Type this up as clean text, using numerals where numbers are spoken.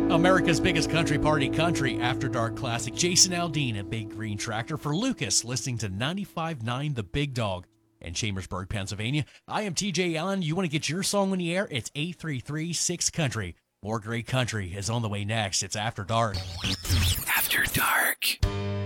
America's biggest country party, Country After Dark Classic. Jason Aldean at Big Green Tractor for Lucas, listening to 95.9 The Big Dog in Chambersburg, Pennsylvania. I am TJ Allen. You want to get your song on the air? It's 833-6-COUNTRY. More great country is on the way next. It's After Dark. After Dark.